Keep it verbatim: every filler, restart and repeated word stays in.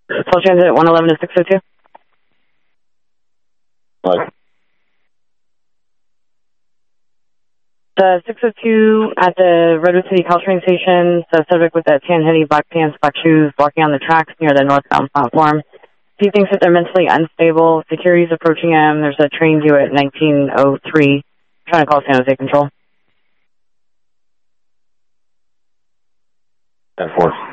Full transit one eleven to six oh two. What? The six oh two at the Redwood City Caltrain station, the subject with the tan hoodie, black pants, black shoes, walking on the tracks near the northbound platform. He thinks that they're mentally unstable. Security's approaching him. There's a train due at nineteen oh three. I'm trying to call San Jose Control. ten four.